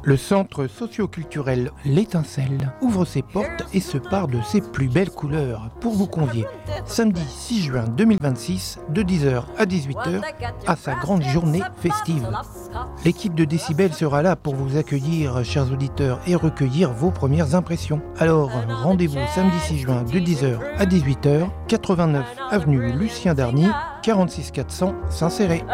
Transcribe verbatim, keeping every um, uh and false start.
Le centre socio-culturel L'Étincelle ouvre ses portes et se pare de ses plus belles couleurs pour vous convier samedi six juin deux mille vingt-six de dix heures à dix-huit heures à sa grande journée festive. L'équipe de Décibel sera là pour vous accueillir, chers auditeurs, et recueillir vos premières impressions. Alors, rendez-vous samedi six juin de dix heures à dix-huit heures, quatre-vingt-neuf avenue Lucien Darny, quarante-six quatre cents Saint-Céré.